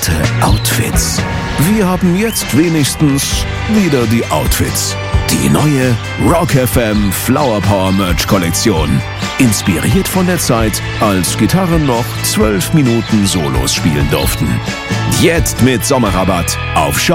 Gute Outfits. Wir haben jetzt wenigstens wieder die Outfits. Die neue Rock FM Flower Power Merch Kollektion. Inspiriert von der Zeit, als Gitarren noch 12 Minuten Solos spielen durften. Jetzt mit Sommerrabatt auf